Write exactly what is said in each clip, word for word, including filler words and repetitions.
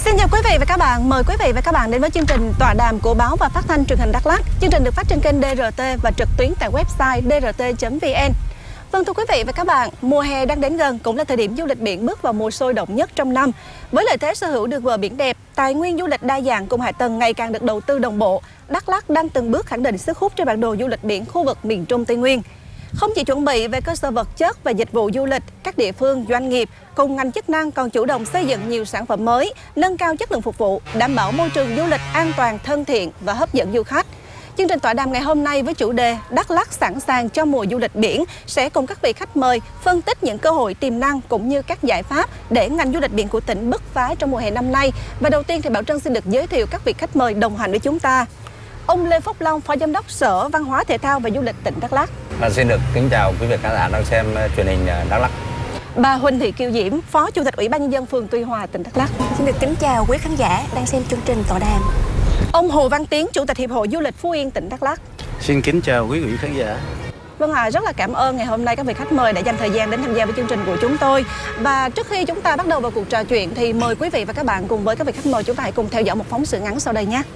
Xin chào quý vị và các bạn, mời quý vị và các bạn đến với chương trình tọa đàm của báo và phát thanh truyền hình Đắk Lắk. Chương trình được phát trên kênh đê rờ tê và trực tuyến tại website d r t chấm v n. Vâng thưa quý vị và các bạn, mùa hè đang đến gần cũng là thời điểm du lịch biển bước vào mùa sôi động nhất trong năm. Với lợi thế sở hữu được bờ biển đẹp, tài nguyên du lịch đa dạng cùng hạ tầng ngày càng được đầu tư đồng bộ, Đắk Lắk đang từng bước khẳng định sức hút trên bản đồ du lịch biển khu vực miền Trung Tây Nguyên. Không chỉ chuẩn bị về cơ sở vật chất và dịch vụ du lịch, các địa phương, doanh nghiệp cùng ngành chức năng còn chủ động xây dựng nhiều sản phẩm mới, nâng cao chất lượng phục vụ, đảm bảo môi trường du lịch an toàn, thân thiện và hấp dẫn du khách. Chương trình tọa đàm ngày hôm nay với chủ đề Đắk Lắk sẵn sàng cho mùa du lịch biển sẽ cùng các vị khách mời phân tích những cơ hội tiềm năng cũng như các giải pháp để ngành du lịch biển của tỉnh bứt phá trong mùa hè năm nay. Và đầu tiên thì Bảo Trân xin được giới thiệu các vị khách mời đồng hành với chúng ta. Ông Lê Phúc Long, Phó Giám đốc Sở Văn hóa Thể thao và Du lịch tỉnh Đắk Lắk. À, xin được kính chào quý vị khán giả đang xem truyền hình Đắk Lắk. Bà Huỳnh Thị Kiều Diễm, Phó Chủ tịch Ủy ban Nhân dân phường Tuy Hòa, tỉnh Đắk Lắk. Xin được kính chào quý khán giả đang xem chương trình tọa đàm. Ông Hồ Văn Tiến, Chủ tịch Hiệp hội Du lịch Phú Yên, tỉnh Đắk Lắk. Xin kính chào quý vị khán giả. Vâng ạ, à, rất là cảm ơn ngày hôm nay các vị khách mời đã dành thời gian đến tham gia với chương trình của chúng tôi. Và trước khi chúng ta bắt đầu vào cuộc trò chuyện thì mời quý vị và các bạn cùng với các vị khách mời chúng ta hãy cùng theo dõi một phóng sự ngắn sau đây nhé.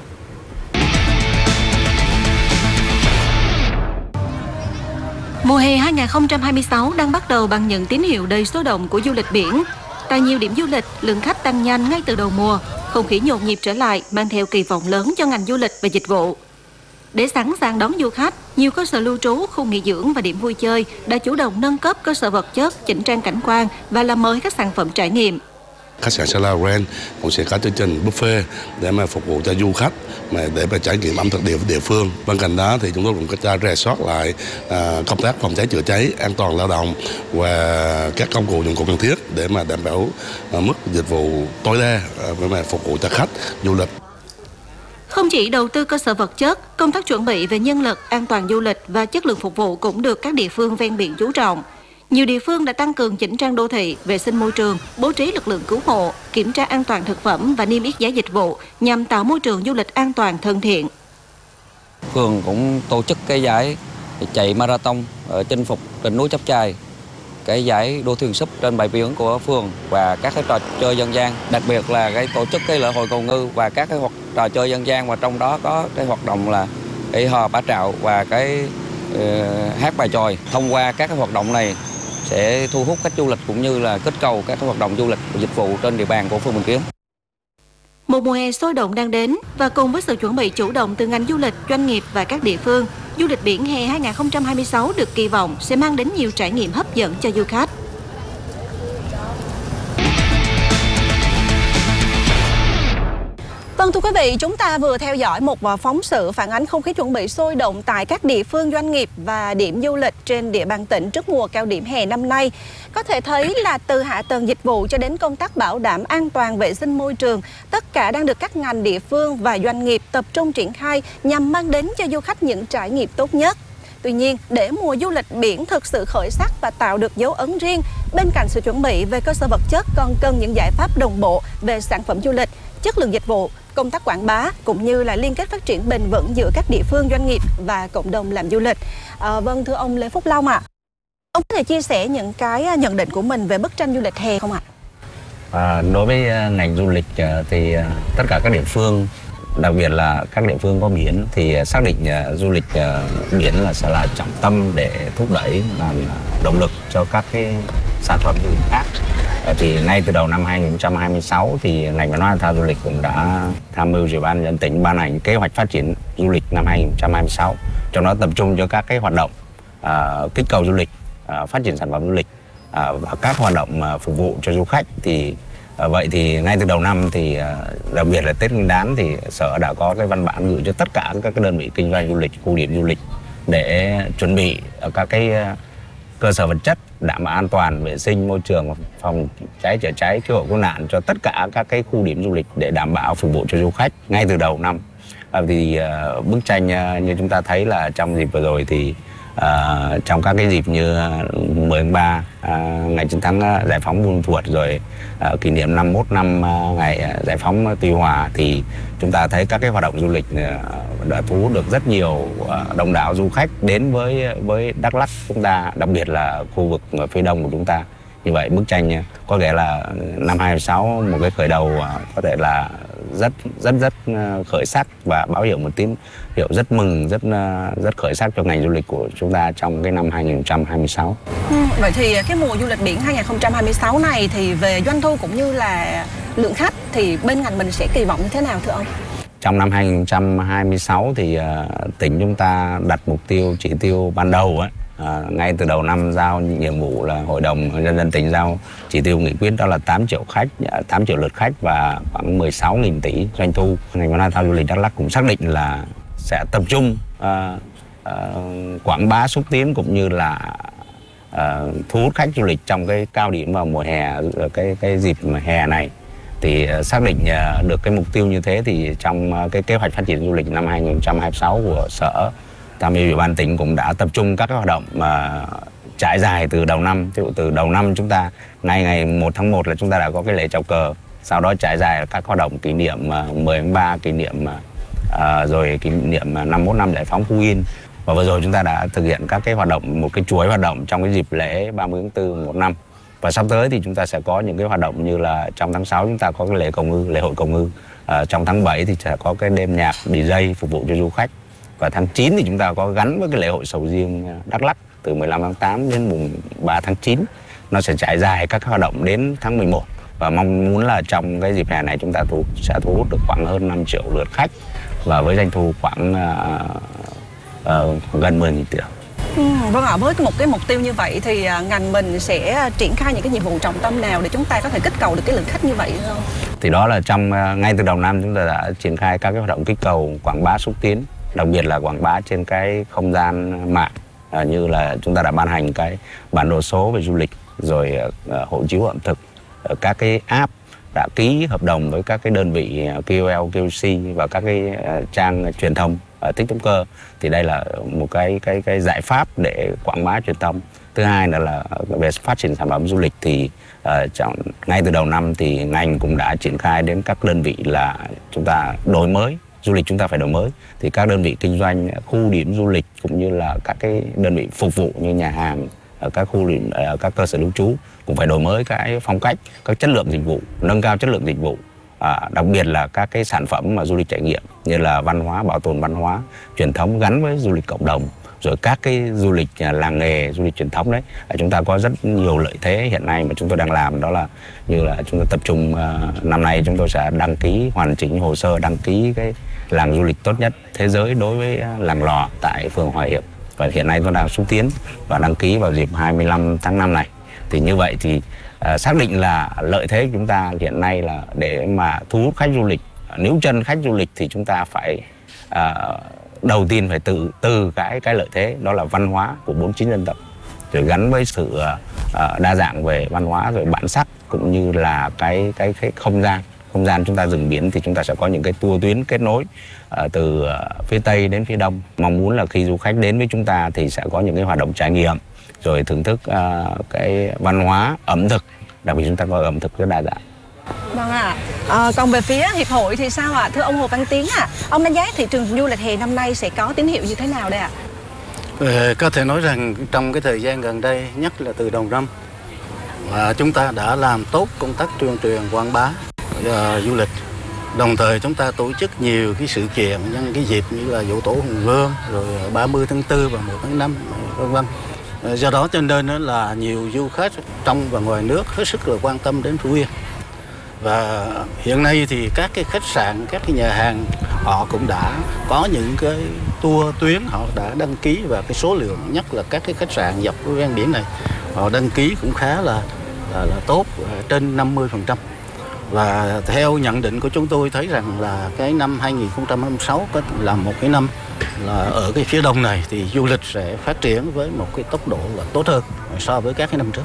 Mùa hè hai nghìn không trăm hai mươi sáu đang bắt đầu bằng những tín hiệu đầy sôi động của du lịch biển. Tại nhiều điểm du lịch, lượng khách tăng nhanh ngay từ đầu mùa, không khí nhộn nhịp trở lại mang theo kỳ vọng lớn cho ngành du lịch và dịch vụ. Để sẵn sàng đón du khách, nhiều cơ sở lưu trú, khu nghỉ dưỡng và điểm vui chơi đã chủ động nâng cấp cơ sở vật chất, chỉnh trang cảnh quan và làm mới các sản phẩm trải nghiệm. Khách sạn Sala Grand cũng sẽ có chương trình buffet để mà phục vụ cho du khách, mà để mà trải nghiệm ẩm thực địa địa phương. Bên cạnh đó thì chúng tôi cũng có rà soát lại à, công tác phòng cháy chữa cháy, an toàn lao động và các công cụ dụng cụ cần thiết để mà đảm bảo à, mức dịch vụ tối đa à, để mà phục vụ cho khách du lịch. Không chỉ đầu tư cơ sở vật chất, công tác chuẩn bị về nhân lực, an toàn du lịch và chất lượng phục vụ cũng được các địa phương ven biển chú trọng. Nhiều địa phương đã tăng cường chỉnh trang đô thị, vệ sinh môi trường, bố trí lực lượng cứu hộ, kiểm tra an toàn thực phẩm và niêm yết giá dịch vụ nhằm tạo môi trường du lịch an toàn, thân thiện. Phường cũng tổ chức cái giải chạy marathon ở chinh phục đỉnh núi Chắp Chài, cái giải đua thuyền súp trên bãi biển của phường và các cái trò chơi dân gian, đặc biệt là cái tổ chức cái lễ hội cầu ngư và các cái hoạt trò chơi dân gian, và trong đó có cái hoạt động là cái hò bá trạo và cái uh, hát bài chòi. Thông qua các cái hoạt động này sẽ thu hút khách du lịch cũng như là kích cầu các hoạt động du lịch và dịch vụ trên địa bàn của phường Bình Kiến. Một mùa hè sôi động đang đến và cùng với sự chuẩn bị chủ động từ ngành du lịch, doanh nghiệp và các địa phương, du lịch biển hè hai nghìn không trăm hai mươi sáu được kỳ vọng sẽ mang đến nhiều trải nghiệm hấp dẫn cho du khách. Vâng thưa quý vị, chúng ta vừa theo dõi một phóng sự phản ánh không khí chuẩn bị sôi động tại các địa phương, doanh nghiệp và điểm du lịch trên địa bàn tỉnh trước mùa cao điểm hè năm nay. Có thể thấy là từ hạ tầng dịch vụ cho đến công tác bảo đảm an toàn vệ sinh môi trường, tất cả đang được các ngành địa phương và doanh nghiệp tập trung triển khai nhằm mang đến cho du khách những trải nghiệm tốt nhất. Tuy nhiên, để mùa du lịch biển thực sự khởi sắc và tạo được dấu ấn riêng, bên cạnh sự chuẩn bị về cơ sở vật chất còn cần những giải pháp đồng bộ về sản phẩm du lịch, chất lượng dịch vụ, công tác quảng bá cũng như là liên kết phát triển bền vững giữa các địa phương, doanh nghiệp và cộng đồng làm du lịch. À, vâng thưa ông Lê Phúc Long ạ, à, ông có thể chia sẻ những cái nhận định của mình về bức tranh du lịch hè không ạ? À, đối với ngành du lịch thì tất cả các địa phương, đặc biệt là các địa phương có biển thì xác định uh, du lịch uh, biển là sẽ là trọng tâm để thúc đẩy, làm động lực cho các cái sản phẩm du lịch khác. Uh, thì ngay từ đầu năm hai nghìn không trăm hai mươi sáu thì ngành văn hóa thể thao du lịch cũng đã tham mưu cho ban nhân dân tỉnh ban hành kế hoạch phát triển du lịch năm hai nghìn không trăm hai mươi sáu, trong đó tập trung cho các cái hoạt động uh, kích cầu du lịch, uh, phát triển sản phẩm du lịch uh, và các hoạt động uh, phục vụ cho du khách. Thì À, vậy thì ngay từ đầu năm thì đặc biệt là Tết Nguyên đán thì Sở đã có cái văn bản gửi cho tất cả các cái đơn vị kinh doanh du lịch, khu điểm du lịch để chuẩn bị các cái cơ sở vật chất đảm bảo an toàn, vệ sinh môi trường, phòng cháy chữa cháy, cứu hộ cứu nạn cho tất cả các cái khu điểm du lịch để đảm bảo phục vụ cho du khách ngay từ đầu năm. À, thì uh, bức tranh uh, như chúng ta thấy là trong dịp vừa rồi thì uh, trong các cái dịp như mười tháng ba, uh, ngày chiến thắng uh, giải phóng Buôn Ma Thuột, rồi uh, kỷ niệm năm mươi mốt năm uh, ngày uh, giải phóng Tuy Hòa, thì chúng ta thấy các cái hoạt động du lịch uh, đã thu hút được rất nhiều uh, đông đảo du khách đến với với Đắk Lắk chúng ta, đặc biệt là khu vực phía đông của chúng ta. Như vậy bức tranh có nghĩa là năm hai không hai sáu một cái khởi đầu có thể là rất rất rất khởi sắc và báo hiệu một tín hiệu rất mừng, rất rất khởi sắc cho ngành du lịch của chúng ta trong cái năm hai không hai sáu. Ừ, vậy thì cái mùa du lịch biển hai không hai sáu này thì về doanh thu cũng như là lượng khách thì bên ngành mình sẽ kỳ vọng như thế nào thưa ông? Trong năm hai không hai sáu thì uh, tỉnh chúng ta đặt mục tiêu chỉ tiêu ban đầu ấy, uh, ngay từ đầu năm giao nhiệm vụ là Hội đồng Nhân dân tỉnh giao chỉ tiêu nghị quyết đó là tám triệu khách, tám triệu lượt khách và khoảng mười sáu nghìn tỷ doanh thu. Ngành văn hóa thể thao du lịch Đắk Lắk cũng xác định là sẽ tập trung uh, uh, quảng bá xúc tiến cũng như là uh, thu hút khách du lịch trong cái cao điểm vào mùa hè, cái cái dịp hè này. Thì xác định được cái mục tiêu như thế thì trong cái kế hoạch phát triển du lịch năm hai không hai sáu của Sở Tham mưu Ủy ban tỉnh cũng đã tập trung các cái hoạt động mà trải dài từ đầu năm. Ví dụ từ đầu năm chúng ta ngay ngày một tháng một là chúng ta đã có cái lễ chào cờ, sau đó trải dài các hoạt động kỷ niệm mười tháng ba, kỷ niệm uh, rồi kỷ niệm năm mươi mốt năm giải phóng Phú Yên, và vừa rồi chúng ta đã thực hiện các cái hoạt động, một cái chuỗi hoạt động trong cái dịp lễ ba mươi tháng tư một năm. Và sắp tới thì chúng ta sẽ có những cái hoạt động như là trong tháng sáu chúng ta có cái lễ cầu ngư, lễ hội cầu ngư. À, trong tháng bảy thì sẽ có cái đêm nhạc đi jay phục vụ cho du khách. Và tháng chín thì chúng ta có gắn với cái lễ hội sầu riêng Đắk Lắk từ mười lăm tháng tám đến mùng ba tháng chín. Nó sẽ trải dài các hoạt động đến tháng mười một. Và mong muốn là trong cái dịp hè này chúng ta thu, sẽ thu hút được khoảng hơn năm triệu lượt khách và với doanh thu khoảng uh, uh, gần mười nghìn tỷ đồng. Ừ, vâng ạ, với một cái mục tiêu như vậy thì ngành mình sẽ triển khai những cái nhiệm vụ trọng tâm nào để chúng ta có thể kích cầu được cái lượng khách như vậy không? Thì đó là trong ngay từ đầu năm chúng ta đã triển khai các cái hoạt động kích cầu quảng bá xúc tiến, đặc biệt là quảng bá trên cái không gian mạng, à, như là chúng ta đã ban hành cái bản đồ số về du lịch, rồi à, hộ chiếu ẩm thực, các cái app đã ký hợp đồng với các cái đơn vị K O L, K O C và các cái à, trang truyền thông TikToker. Thì đây là một cái cái cái giải pháp để quảng bá truyền thông. Thứ hai là là về phát triển sản phẩm du lịch thì uh, trong, ngay từ đầu năm thì ngành cũng đã triển khai đến các đơn vị là chúng ta đổi mới du lịch, chúng ta phải đổi mới. Thì các đơn vị kinh doanh khu điểm du lịch cũng như là các cái đơn vị phục vụ như nhà hàng, ở các khu điểm, các cơ sở lưu trú cũng phải đổi mới cái phong cách, các chất lượng dịch vụ, nâng cao chất lượng dịch vụ. À, đặc biệt là các cái sản phẩm mà du lịch trải nghiệm như là văn hóa, bảo tồn văn hóa truyền thống gắn với du lịch cộng đồng, rồi các cái du lịch làng nghề, du lịch truyền thống đấy. À, chúng ta có rất nhiều lợi thế hiện nay mà chúng tôi đang làm, đó là như là chúng tôi tập trung uh, năm nay chúng tôi sẽ đăng ký hoàn chỉnh hồ sơ đăng ký cái làng du lịch tốt nhất thế giới đối với uh, làng Lò tại phường Hòa Hiệp, và hiện nay tôi đang xúc tiến và đăng ký vào dịp hai mươi lăm tháng năm này. Thì như vậy thì uh, xác định là lợi thế của chúng ta hiện nay là để mà thu hút khách du lịch, níu chân khách du lịch thì chúng ta phải uh, đầu tiên phải từ từ cái cái lợi thế đó là văn hóa của bốn mươi chín dân tộc, rồi gắn với sự uh, đa dạng về văn hóa, rồi bản sắc cũng như là cái cái cái không gian không gian chúng ta dừng biển thì chúng ta sẽ có những cái tour tuyến kết nối uh, từ uh, phía Tây đến phía Đông. Mong muốn là khi du khách đến với chúng ta thì sẽ có những cái hoạt động trải nghiệm, rồi thưởng thức uh, cái văn hóa ẩm thực, đặc biệt chúng ta có ẩm thực rất đa dạng. Vâng ạ. À. À, còn về phía hiệp hội thì sao ạ? À? Thưa ông Hồ Văn Tiến ạ, à, ông đánh giá thị trường du lịch hè năm nay sẽ có tín hiệu như thế nào đây ạ? À? Ờ, có thể nói rằng trong cái thời gian gần đây, nhất là từ đầu năm, à, chúng ta đã làm tốt công tác tuyên truyền quảng bá uh, du lịch. Đồng thời chúng ta tổ chức nhiều cái sự kiện nhân cái dịp như là Dỗ Tổ Hùng Vương, rồi ba mươi tháng tư và một tháng năm, vân vân. Do đó cho nên là nhiều du khách trong và ngoài nước hết sức là quan tâm đến Phú Yên. Và hiện nay thì các cái khách sạn, các cái nhà hàng họ cũng đã có những cái tour tuyến họ đã đăng ký, và cái số lượng nhất là các cái khách sạn dọc ven biển này họ đăng ký cũng khá là là, là tốt, trên năm mươi phần trăm. Và theo nhận định của chúng tôi thấy rằng là cái năm hai không hai sáu có là một cái năm là ở cái phía đông này thì du lịch sẽ phát triển với một cái tốc độ là tốt hơn so với các cái năm trước.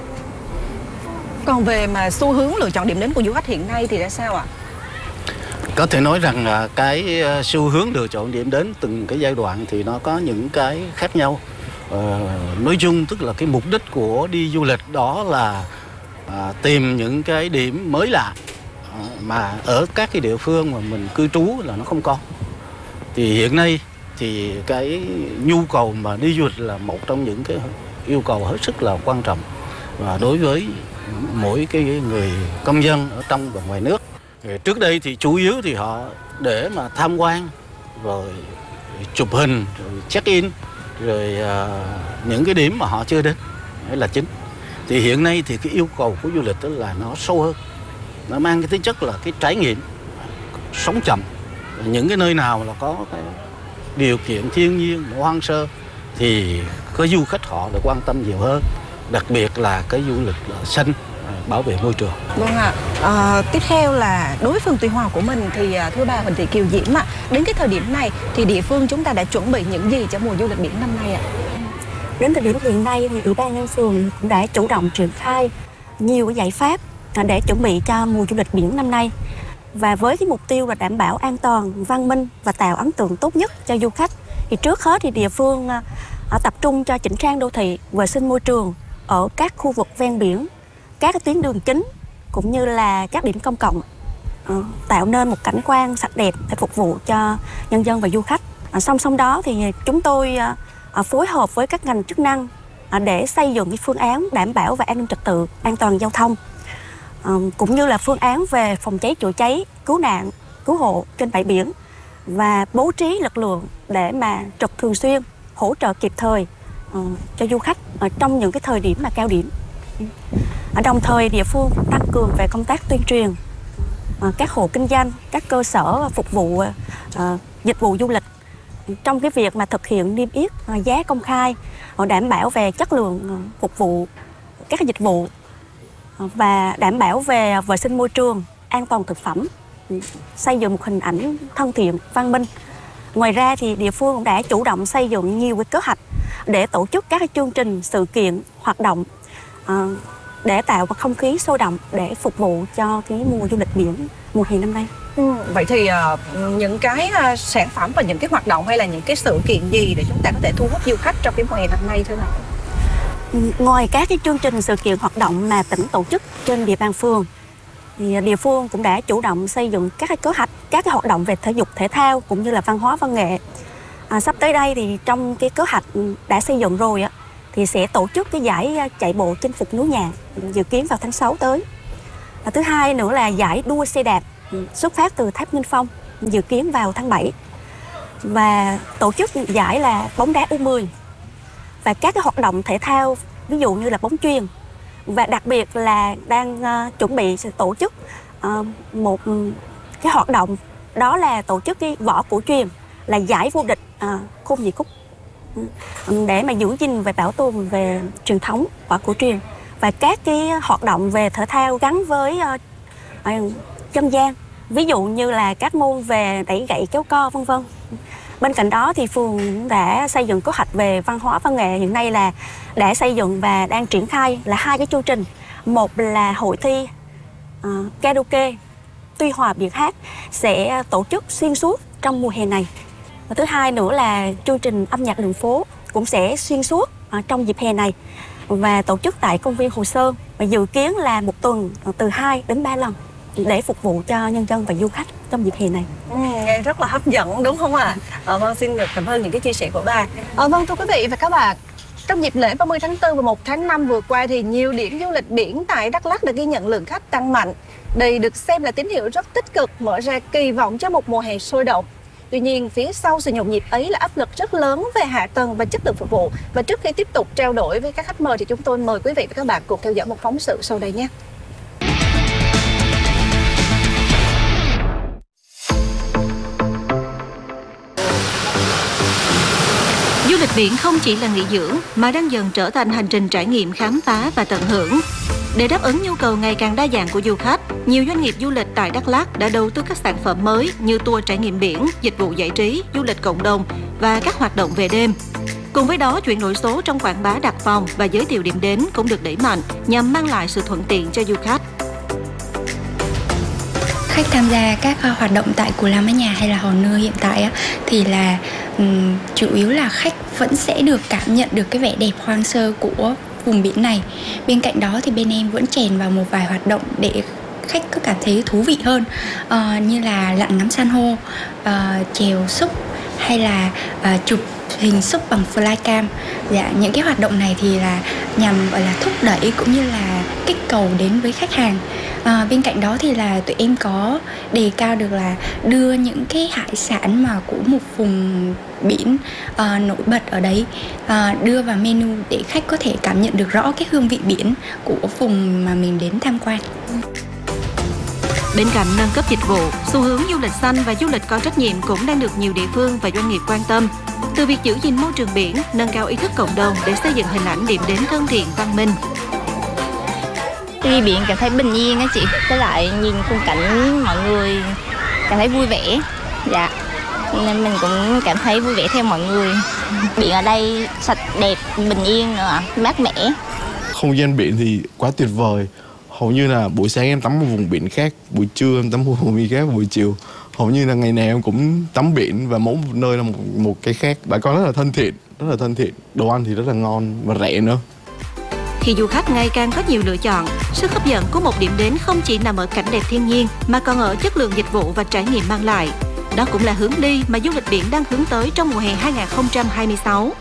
Còn về mà xu hướng lựa chọn điểm đến của du khách hiện nay thì ra sao ạ? Có thể nói rằng là cái xu hướng lựa chọn điểm đến từng cái giai đoạn thì nó có những cái khác nhau. Ờ, nói chung tức là cái mục đích của đi du lịch đó là à, tìm những cái điểm mới lạ à, mà ở các cái địa phương mà mình cư trú là nó không có. Thì hiện nay thì cái nhu cầu mà đi du lịch là một trong những cái yêu cầu hết sức là quan trọng. và đối với mỗi cái người công dân ở trong và ngoài nước. Trước đây thì chủ yếu thì họ để mà tham quan rồi chụp hình rồi check in rồi uh, những cái điểm mà họ chưa đến đấy là chính. Thì hiện nay thì cái yêu cầu của du lịch đó là nó sâu hơn, nó mang cái tính chất là cái trải nghiệm sống chậm. Những cái nơi nào là có cái điều kiện thiên nhiên hoang sơ thì có du khách họ được quan tâm nhiều hơn, đặc biệt là cái du lịch là xanh, bảo vệ môi trường. Vâng ạ. À, tiếp theo là đối với phường Tuy Hòa của mình thì thưa bà Huỳnh Thị Kiều Diễm ạ, đến cái thời điểm này thì địa phương chúng ta đã chuẩn bị những gì cho mùa du lịch biển năm nay ạ? Đến thời điểm hiện nay thì Ủy ban nhân phường cũng đã chủ động triển khai nhiều cái giải pháp để chuẩn bị cho mùa du lịch biển năm nay. Và với cái mục tiêu là đảm bảo an toàn, văn minh và tạo ấn tượng tốt nhất cho du khách, thì trước hết thì địa phương tập trung cho chỉnh trang đô thị, vệ sinh môi trường ở các khu vực ven biển, các tuyến đường chính cũng như là các điểm công cộng, tạo nên một cảnh quan sạch đẹp để phục vụ cho nhân dân và du khách. Song song đó thì chúng tôi phối hợp với các ngành chức năng để xây dựng cái phương án đảm bảo về an ninh trật tự, an toàn giao thông, cũng như là phương án về phòng cháy chữa cháy, cứu nạn, cứu hộ trên bãi biển và bố trí lực lượng để mà trực thường xuyên, hỗ trợ kịp thời uh, cho du khách ở trong những cái thời điểm mà cao điểm. Ở đồng thời địa phương tăng cường về công tác tuyên truyền uh, các hộ kinh doanh, các cơ sở phục vụ uh, dịch vụ du lịch trong cái việc mà thực hiện niêm yết uh, giá công khai, uh, đảm bảo về chất lượng uh, phục vụ các dịch vụ uh, và đảm bảo về vệ sinh môi trường, an toàn thực phẩm, uh, xây dựng một hình ảnh thân thiện, văn minh. Ngoài ra thì địa phương cũng đã chủ động xây dựng nhiều cái kế hoạch để tổ chức các cái chương trình, sự kiện, hoạt động uh, để tạo một không khí sôi động để phục vụ cho cái mùa du lịch biển mùa hè năm nay. Ừ, vậy thì uh, những cái uh, sản phẩm và những cái hoạt động hay là những cái sự kiện gì để chúng ta có thể thu hút du khách trong cái mùa hè năm nay thưa bà? Ngoài các cái chương trình, sự kiện, hoạt động mà tỉnh tổ chức trên địa bàn phường, thì địa phương cũng đã chủ động xây dựng các cái kế hoạch, các cái hoạt động về thể dục thể thao cũng như là văn hóa văn nghệ. À, sắp tới đây thì trong cái kế hoạch đã xây dựng rồi á, thì sẽ tổ chức cái giải chạy bộ chinh phục núi Nhạn dự kiến vào tháng sáu tới. À, thứ hai nữa là giải đua xe đạp xuất phát từ Tháp Nghinh Phong dự kiến vào tháng bảy, và tổ chức giải là bóng đá U mười và các cái hoạt động thể thao ví dụ như là bóng chuyền. Và đặc biệt là đang uh, chuẩn bị sẽ tổ chức uh, một cái hoạt động, đó là tổ chức cái võ cổ truyền, là giải vô địch uh, Khôn Nhị Cúc, um, để mà giữ gìn và bảo tồn về truyền thống võ cổ truyền và các cái hoạt động về thể thao gắn với uh, uh, dân gian, ví dụ như là các môn về đẩy gậy, kéo co, vân vân. Bên cạnh đó thì phường đã xây dựng kế hoạch về văn hóa văn nghệ, hiện nay là đã xây dựng và đang triển khai là hai cái chương trình. Một là hội thi uh, karaoke Tuy Hòa Biển Hát sẽ tổ chức xuyên suốt trong mùa hè này. Và thứ hai nữa là chương trình âm nhạc đường phố cũng sẽ xuyên suốt uh, trong dịp hè này và tổ chức tại công viên Hồ Sơn, và dự kiến là một tuần uh, từ hai đến ba lần để phục vụ cho nhân dân và du khách trong dịp hè này. Ừ, nghe rất là hấp dẫn đúng không ạ? À? À, vâng, xin được cảm ơn những cái chia sẻ của bà. À, vâng, thưa quý vị và các bạn, trong dịp lễ ba mươi tháng tư và một tháng năm vừa qua thì nhiều điểm du lịch biển tại Đắk Lắk đã ghi nhận lượng khách tăng mạnh. Đây được xem là tín hiệu rất tích cực, mở ra kỳ vọng cho một mùa hè sôi động. Tuy nhiên, phía sau sự nhộn nhịp ấy là áp lực rất lớn về hạ tầng và chất lượng phục vụ. Và trước khi tiếp tục trao đổi với các khách mời thì chúng tôi mời quý vị và các bạn cùng theo dõi một phóng sự sau đây nhé. Du lịch biển không chỉ là nghỉ dưỡng mà đang dần trở thành hành trình trải nghiệm, khám phá và tận hưởng. Để đáp ứng nhu cầu ngày càng đa dạng của du khách, nhiều doanh nghiệp du lịch tại Đắk Lắk đã đầu tư các sản phẩm mới như tour trải nghiệm biển, dịch vụ giải trí, du lịch cộng đồng và các hoạt động về đêm. Cùng với đó, chuyển đổi số trong quảng bá đặt phòng và giới thiệu điểm đến cũng được đẩy mạnh nhằm mang lại sự thuận tiện cho du khách. Khách tham gia các hoạt động tại Cù Lao Mái Nhà hay là Hòn Nưa hiện tại thì là um, chủ yếu là khách vẫn sẽ được cảm nhận được cái vẻ đẹp hoang sơ của vùng biển này. Bên cạnh đó thì bên em vẫn chèn vào một vài hoạt động để khách có cảm thấy thú vị hơn, uh, như là lặn ngắm san hô, uh, chèo súp hay là uh, chụp hình xúc bằng flycam. Dạ, những cái hoạt động này thì là nhằm gọi là thúc đẩy cũng như là kích cầu đến với khách hàng. À, bên cạnh đó thì là tụi em có đề cao được là đưa những cái hải sản mà của một vùng biển à, nổi bật ở đấy à, đưa vào menu để khách có thể cảm nhận được rõ cái hương vị biển của vùng mà mình đến tham quan. Bên cạnh nâng cấp dịch vụ, xu hướng du lịch xanh và du lịch có trách nhiệm cũng đang được nhiều địa phương và doanh nghiệp quan tâm. Từ việc giữ gìn môi trường biển, nâng cao ý thức cộng đồng để xây dựng hình ảnh điểm đến thân thiện văn minh. Đi biển cảm thấy bình yên á chị, với lại nhìn khung cảnh mọi người cảm thấy vui vẻ. Dạ, nên mình cũng cảm thấy vui vẻ theo mọi người. Biển ở đây sạch đẹp, bình yên nữa, mát mẻ. Không gian biển thì quá tuyệt vời. Hầu như là buổi sáng em tắm một vùng biển khác, buổi trưa em tắm một vùng biển khác, buổi chiều hầu như là ngày nào em cũng tắm biển, và mỗi một nơi là một, một cái khác. Bà con rất là thân thiện, rất là thân thiện. Đồ ăn thì rất là ngon và rẻ nữa. Khi du khách ngày càng có nhiều lựa chọn, sức hấp dẫn của một điểm đến không chỉ nằm ở cảnh đẹp thiên nhiên mà còn ở chất lượng dịch vụ và trải nghiệm mang lại. Đó cũng là hướng đi mà du lịch biển đang hướng tới trong mùa hè hai không hai sáu.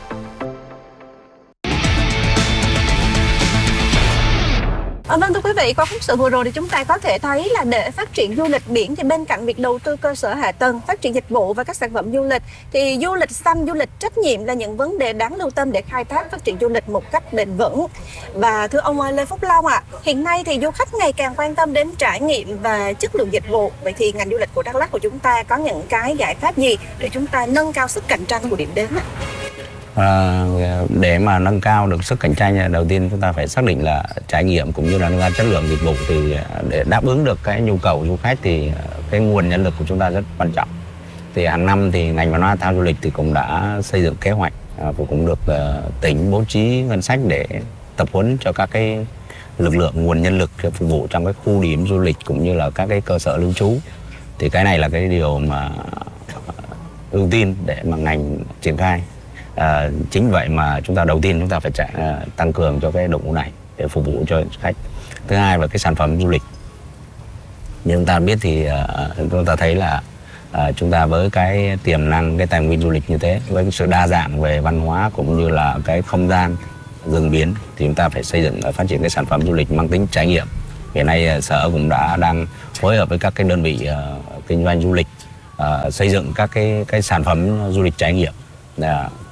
À, vâng thưa quý vị, qua phóng sự vừa rồi thì chúng ta có thể thấy là để phát triển du lịch biển thì bên cạnh việc đầu tư cơ sở hạ tầng, phát triển dịch vụ và các sản phẩm du lịch thì du lịch xanh, du lịch trách nhiệm là những vấn đề đáng lưu tâm để khai thác phát triển du lịch một cách bền vững. Và thưa ông Lê Phúc Long ạ, à, hiện nay thì du khách ngày càng quan tâm đến trải nghiệm và chất lượng dịch vụ. Vậy thì ngành du lịch của Đắk Lắk của chúng ta có những cái giải pháp gì để chúng ta nâng cao sức cạnh tranh của điểm đến ạ? À, để mà nâng cao được sức cạnh tranh, đầu tiên chúng ta phải xác định là trải nghiệm cũng như là nâng cao chất lượng dịch vụ. Thì để đáp ứng được cái nhu cầu du khách thì cái nguồn nhân lực của chúng ta rất quan trọng. Thì hàng năm thì ngành văn hóa thể thao du lịch thì cũng đã xây dựng kế hoạch và cũng được uh, tỉnh bố trí ngân sách để tập huấn cho các cái lực lượng nguồn nhân lực phục vụ trong cái khu điểm du lịch cũng như là các cái cơ sở lưu trú. Thì cái này là cái điều mà ưu tiên để mà ngành triển khai. À, chính vậy mà chúng ta đầu tiên chúng ta phải chạy, à, tăng cường cho cái đội ngũ này để phục vụ cho khách. Thứ hai là cái sản phẩm du lịch. Như chúng ta biết thì à, chúng ta thấy là à, chúng ta với cái tiềm năng, cái tài nguyên du lịch như thế, với cái sự đa dạng về văn hóa cũng như là cái không gian rừng biển thì chúng ta phải xây dựng và phát triển cái sản phẩm du lịch mang tính trải nghiệm. Hiện nay Sở cũng đã đang phối hợp với các cái đơn vị uh, kinh doanh du lịch uh, xây dựng các cái cái sản phẩm du lịch trải nghiệm. Uh,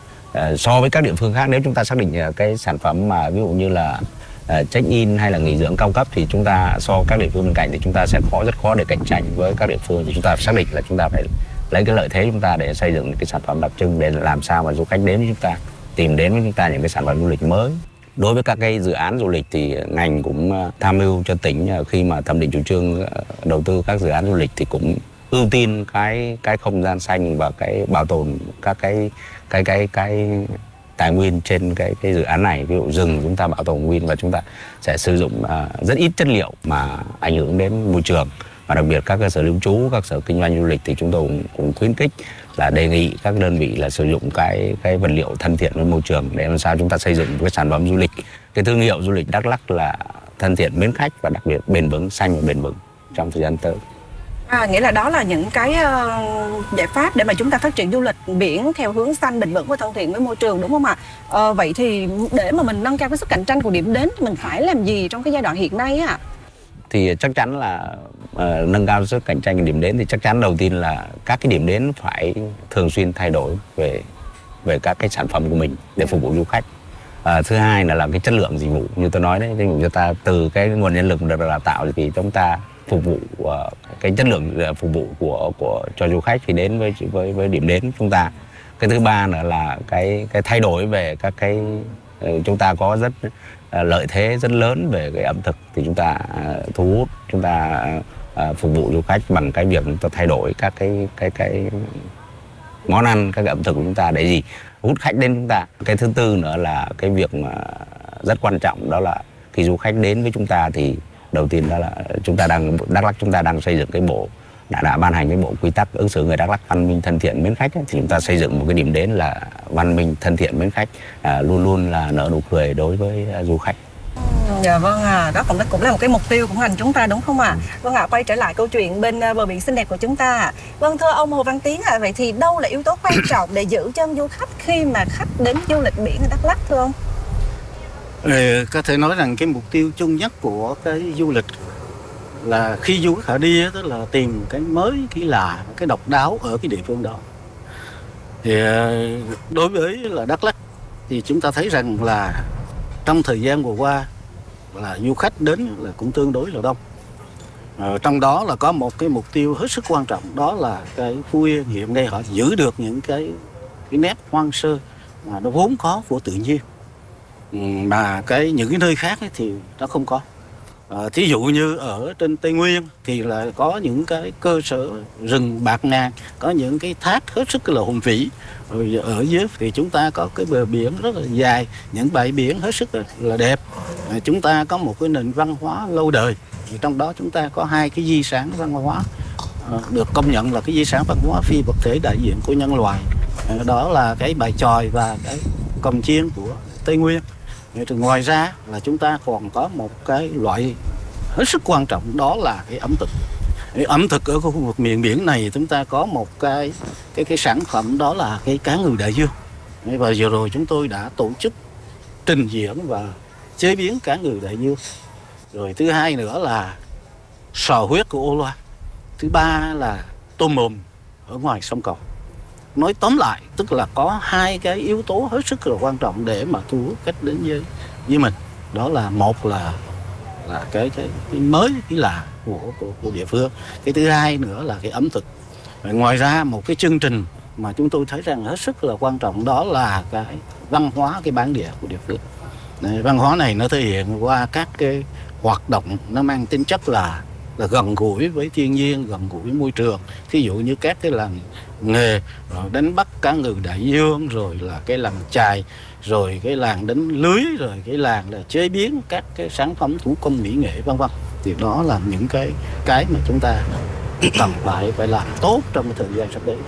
uh, so với các địa phương khác, nếu chúng ta xác định uh, cái sản phẩm mà ví dụ như là uh, check-in hay là nghỉ dưỡng cao cấp thì chúng ta so với các địa phương bên cạnh thì chúng ta sẽ khó rất khó để cạnh tranh với các địa phương. Thì chúng ta xác định là chúng ta phải lấy cái lợi thế chúng ta để xây dựng cái sản phẩm đặc trưng để làm sao mà du khách đến với chúng ta, tìm đến với chúng ta những cái sản phẩm du lịch mới. Đối với các cái dự án du lịch thì ngành cũng tham mưu cho tỉnh khi mà thẩm định chủ trương đầu tư các dự án du lịch thì cũng ưu tiên cái cái không gian xanh và cái bảo tồn các cái cái cái cái tài nguyên trên cái cái dự án này. Ví dụ rừng chúng ta bảo tồn nguyên và chúng ta sẽ sử dụng uh, rất ít chất liệu mà ảnh hưởng đến môi trường. Và đặc biệt các cơ sở lưu trú, các sở kinh doanh du lịch thì chúng tôi cũng, cũng khuyến khích là đề nghị các đơn vị là sử dụng cái cái vật liệu thân thiện với môi trường để làm sao chúng ta xây dựng cái sản phẩm du lịch, cái thương hiệu du lịch Đắk Lắk là thân thiện, mến khách và đặc biệt bền vững, xanh và bền vững trong thời gian tới. À, nghĩa là đó là những cái uh, giải pháp để mà chúng ta phát triển du lịch biển theo hướng xanh, bền vững và thân thiện với môi trường, đúng không ạ? Uh, vậy thì để mà mình nâng cao cái sức cạnh tranh của điểm đến, mình phải làm gì trong cái giai đoạn hiện nay ạ? Thì chắc chắn là uh, nâng cao sức cạnh tranh của điểm đến thì chắc chắn đầu tiên là các cái điểm đến phải thường xuyên thay đổi về về các cái sản phẩm của mình để phục vụ du khách. Uh, thứ hai là là cái chất lượng dịch vụ, như tôi nói đấy, dịch vụ cho ta từ cái nguồn nhân lực được đào tạo thì chúng ta phục vụ uh, cái chất lượng phục vụ của của cho du khách khi đến với với với điểm đến chúng ta. Cái thứ ba nữa là cái cái thay đổi về các cái uh, chúng ta có rất uh, lợi thế rất lớn về cái ẩm thực thì chúng ta uh, thu hút, chúng ta uh, phục vụ du khách bằng cái việc chúng ta thay đổi các cái cái cái món ăn, các cái ẩm thực của chúng ta để gì hút khách đến chúng ta. Cái thứ tư nữa là cái việc mà rất quan trọng đó là khi du khách đến với chúng ta thì đầu tiên đó là chúng ta đang Đắk Lắk chúng ta đang xây dựng cái bộ đã đã ban hành cái bộ quy tắc ứng xử người Đắk Lắk văn minh, thân thiện, mến khách ấy, thì chúng ta xây dựng một cái điểm đến là văn minh, thân thiện, mến khách, à, luôn luôn là nở nụ cười đối với uh, du khách. Dạ vâng à, đó cũng cũng là một cái mục tiêu của ngành chúng ta đúng không ạ? À? Vâng ạ, à, quay trở lại câu chuyện bên bờ biển xinh đẹp của chúng ta. Vâng, thưa ông Hồ Văn Tiến ạ, à, vậy thì đâu là yếu tố quan trọng để giữ chân du khách khi mà khách đến du lịch biển ở Đắk Lắk thưa ông? Ừ, có thể nói rằng cái mục tiêu chung nhất của cái du lịch là khi du khách họ đi tức là tìm cái mới, cái lạ, cái độc đáo ở cái địa phương đó. Thì đối với là Đắk Lắk thì chúng ta thấy rằng là trong thời gian vừa qua là du khách đến là cũng tương đối là đông. Ờ, trong đó là có một cái mục tiêu hết sức quan trọng, đó là cái Phú Yên hiện nay họ giữ được những cái cái nét hoang sơ mà nó vốn có của tự nhiên, mà cái những cái nơi khác ấy thì nó không có. À, thí dụ như ở trên Tây Nguyên thì là có những cái cơ sở rừng bạt ngàn, có những cái thác hết sức là hùng vĩ. Rồi ở dưới thì chúng ta có cái bờ biển rất là dài, những bãi biển hết sức là đẹp. À, chúng ta có một cái nền văn hóa lâu đời. Thì trong đó chúng ta có hai cái di sản văn hóa à, được công nhận là cái di sản văn hóa phi vật thể đại diện của nhân loại. À, đó là cái bài chòi và cái cồng chiêng của Tây Nguyên. Thì ngoài ra là chúng ta còn có một cái loại hết sức quan trọng, đó là cái ẩm thực. Cái ẩm thực ở khu vực miền biển này chúng ta có một cái cái cái sản phẩm, đó là cái cá ngừ đại dương. Và vừa rồi chúng tôi đã tổ chức trình diễn và chế biến cá ngừ đại dương. Rồi thứ hai nữa là sò huyết của Âu Loan. Thứ ba là tôm mùm ở ngoài sông Cầu. Nói tóm lại tức là có hai cái yếu tố hết sức là quan trọng để mà thu hút khách đến với với mình. Đó là một là là cái cái, cái mới, cái lạ của, của của địa phương. Cái thứ hai nữa là cái ẩm thực. Và ngoài ra một cái chương trình mà chúng tôi thấy rằng hết sức là quan trọng, đó là cái văn hóa, cái bản địa của địa phương. Đấy, văn hóa này nó thể hiện qua các cái hoạt động nó mang tính chất là là gần gũi với thiên nhiên, gần gũi với môi trường. Thí dụ như các cái làng nghề đánh bắt cá ngừ đại dương, rồi là cái làng chài, rồi cái làng đánh lưới, rồi cái làng là chế biến các cái sản phẩm thủ công mỹ nghệ vân vân. Thì đó là những cái cái mà chúng ta cần phải phải làm tốt trong cái thời gian sắp tới.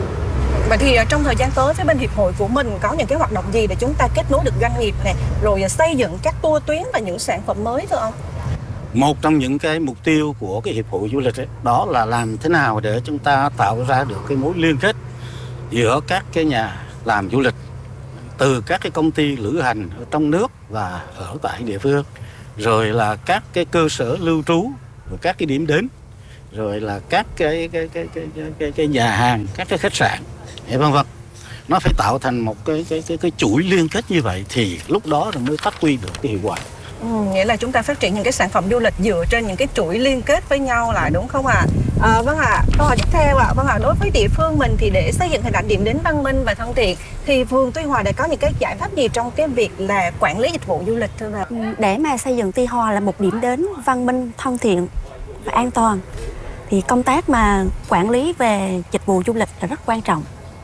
Vậy thì trong thời gian tới, phía bên hiệp hội của mình có những cái hoạt động gì để chúng ta kết nối được doanh nghiệp này, rồi xây dựng các tour tuyến và những sản phẩm mới thưa ông? Một trong những cái mục tiêu của cái hiệp hội du lịch ấy, đó là làm thế nào để chúng ta tạo ra được cái mối liên kết giữa các cái nhà làm du lịch, từ các cái công ty lữ hành ở trong nước và ở tại địa phương, rồi là các cái cơ sở lưu trú, rồi các cái điểm đến, rồi là các cái cái cái cái cái, cái, cái nhà hàng, các cái khách sạn, vân vân. Nó phải tạo thành một cái cái cái cái chuỗi liên kết như vậy thì lúc đó rồi mới phát huy được cái hiệu quả. Ừ, nghĩa là chúng ta phát triển những cái sản phẩm du lịch dựa trên những cái chuỗi liên kết với nhau lại, đúng không ạ? À? À, vâng ạ. À, câu hỏi tiếp theo ạ. À. Vâng ạ. À, đối với địa phương mình thì để xây dựng hình ảnh điểm đến văn minh và thân thiện thì phường Tuy Hòa đã có những cái giải pháp gì trong cái việc là quản lý dịch vụ du lịch thưa bà? Để mà xây dựng Tuy Hòa là một điểm đến văn minh, thân thiện và an toàn thì công tác mà quản lý về dịch vụ du lịch là rất quan trọng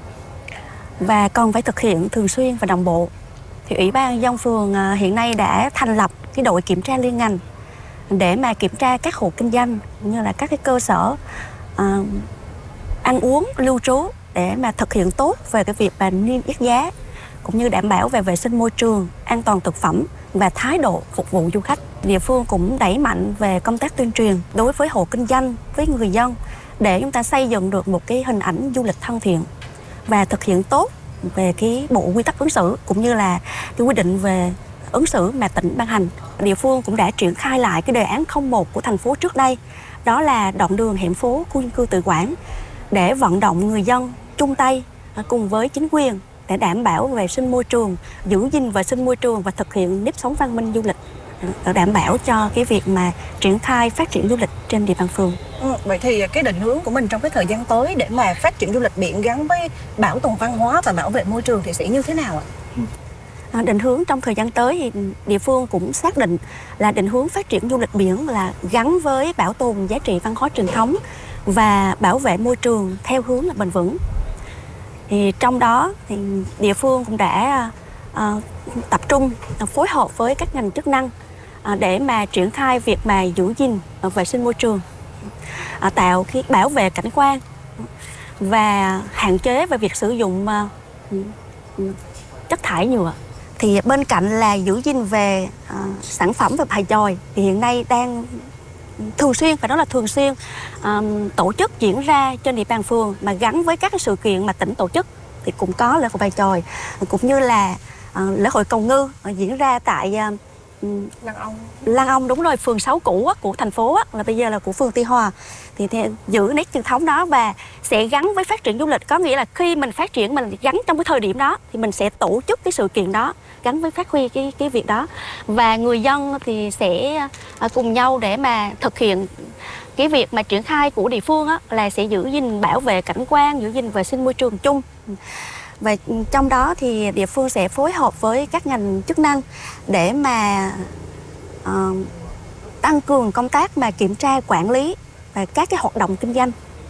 và còn phải thực hiện thường xuyên và đồng bộ. Thì Ủy ban Nhân dân phường hiện nay đã thành lập cái đội kiểm tra liên ngành để mà kiểm tra các hộ kinh doanh như là các cái cơ sở uh, ăn uống, lưu trú để mà thực hiện tốt về cái việc mà niêm yết giá cũng như đảm bảo về vệ sinh môi trường, an toàn thực phẩm và thái độ phục vụ du khách. Địa phương cũng đẩy mạnh về công tác tuyên truyền đối với hộ kinh doanh, với người dân để chúng ta xây dựng được một cái hình ảnh du lịch thân thiện và thực hiện tốt về cái bộ quy tắc ứng xử cũng như là cái quy định về ứng xử mà tỉnh ban hành. Địa phương cũng đã triển khai lại cái đề án không một của thành phố trước đây, đó là đoạn đường hẻm phố khu dân cư tự quản để vận động người dân chung tay cùng với chính quyền để đảm bảo vệ sinh môi trường, giữ gìn vệ sinh môi trường và thực hiện nếp sống văn minh du lịch, để đảm bảo cho cái việc mà triển khai phát triển du lịch trên địa bàn phường. Ừ, vậy thì cái định hướng của mình trong cái thời gian tới để mà phát triển du lịch biển gắn với bảo tồn văn hóa và bảo vệ môi trường thì sẽ như thế nào ạ? À, định hướng trong thời gian tới thì địa phương cũng xác định là định hướng phát triển du lịch biển là gắn với bảo tồn giá trị văn hóa truyền thống và bảo vệ môi trường theo hướng là bền vững. Thì trong đó thì địa phương cũng đã à, tập trung à, phối hợp với các ngành chức năng à, để mà triển khai việc mà giữ gìn à, vệ sinh môi trường, à, tạo cái bảo vệ cảnh quan và hạn chế về việc sử dụng à, chất thải nhựa Thì bên cạnh là giữ gìn về uh, sản phẩm và bài chòi thì hiện nay đang thường xuyên, phải nói là thường xuyên um, tổ chức diễn ra trên địa bàn phường mà gắn với các cái sự kiện mà tỉnh tổ chức, thì cũng có lễ hội bài chòi cũng như là uh, lễ hội cầu ngư uh, diễn ra tại uh, Lan Ông. Lan Ông, đúng rồi, phường sáu cũ á, của thành phố á, là bây giờ là của phường Tuy Hòa. Thì, thì giữ nét truyền thống đó và sẽ gắn với phát triển du lịch, có nghĩa là khi mình phát triển, mình gắn trong cái thời điểm đó thì mình sẽ tổ chức cái sự kiện đó gắn với phát huy cái cái việc đó, và người dân thì sẽ cùng nhau để mà thực hiện cái việc mà triển khai của địa phương á, là sẽ giữ gìn bảo vệ cảnh quan, giữ gìn vệ sinh môi trường chung. Và trong đó thì địa phương sẽ phối hợp với các ngành chức năng để mà uh, tăng cường công tác mà kiểm tra quản lý và các cái hoạt động kinh doanh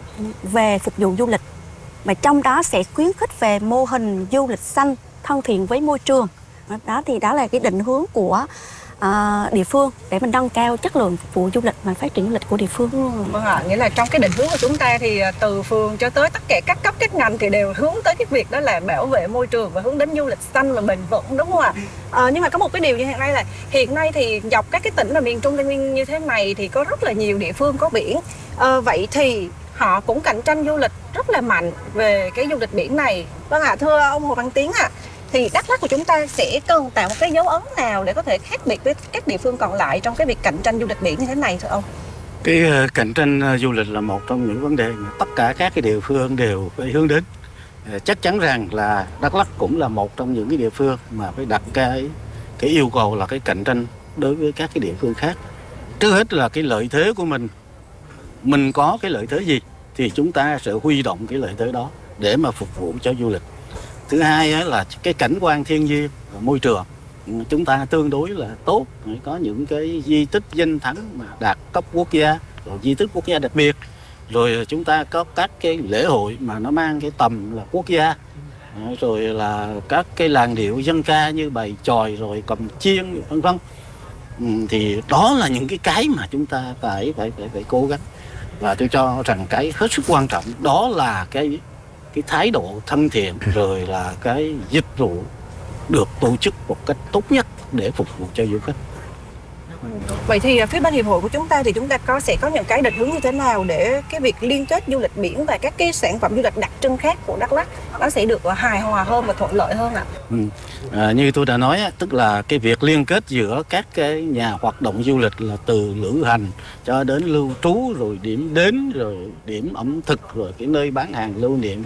về phục vụ du lịch. Và trong đó sẽ khuyến khích về mô hình du lịch xanh thân thiện với môi trường. Đó thì đó là cái định hướng của uh, địa phương để mình nâng cao chất lượng phục vụ du lịch và phát triển du lịch của địa phương. Ừ, vâng ạ, nghĩa là trong cái định hướng của chúng ta thì từ phường cho tới tất cả các cấp các ngành thì đều hướng tới cái việc đó là bảo vệ môi trường và hướng đến du lịch xanh và bền vững, đúng không ạ? À, nhưng mà có một cái điều như hiện nay là hiện nay thì dọc các cái tỉnh ở miền Trung Tây Nguyên như thế này thì có rất là nhiều địa phương có biển. À, vậy thì họ cũng cạnh tranh du lịch rất là mạnh về cái du lịch biển này. Vâng ạ, thưa ông Hồ Văn Tiến ạ, à, thì Đắk Lắk của chúng ta sẽ cần tạo một cái dấu ấn nào để có thể khác biệt với các địa phương còn lại trong cái việc cạnh tranh du lịch biển như thế này thưa ông? Cái uh, cạnh tranh uh, du lịch là một trong những vấn đề mà tất cả các cái địa phương đều phải hướng đến. Uh, chắc chắn rằng là Đắk Lắk cũng là một trong những cái địa phương mà phải đặt cái cái yêu cầu là cái cạnh tranh đối với các cái địa phương khác. Trước hết là cái lợi thế của mình, mình có cái lợi thế gì thì chúng ta sẽ huy động cái lợi thế đó để mà phục vụ cho du lịch. Thứ hai là cái cảnh quan thiên nhiên và môi trường chúng ta tương đối là tốt, có những cái di tích danh thắng mà đạt cấp quốc gia, rồi di tích quốc gia đặc biệt, rồi chúng ta có các cái lễ hội mà nó mang cái tầm là quốc gia, rồi là các cái làn điệu dân ca như bài chòi rồi cầm chiêng vân vân. Thì đó là những cái cái mà chúng ta phải phải phải phải cố gắng, và tôi cho rằng cái hết sức quan trọng đó là cái cái thái độ thân thiện, rồi là cái dịch vụ được tổ chức một cách tốt nhất để phục vụ cho du khách. Vậy thì phía bên hiệp hội của chúng ta thì chúng ta có sẽ có những cái định hướng như thế nào để cái việc liên kết du lịch biển và các cái sản phẩm du lịch đặc trưng khác của Đắk Lắk nó sẽ được hài hòa hơn và thuận lợi hơn ạ? Ừ. À, như tôi đã nói, tức là cái việc liên kết giữa các cái nhà hoạt động du lịch là từ lữ hành cho đến lưu trú, rồi điểm đến, rồi điểm ẩm thực, rồi cái nơi bán hàng lưu niệm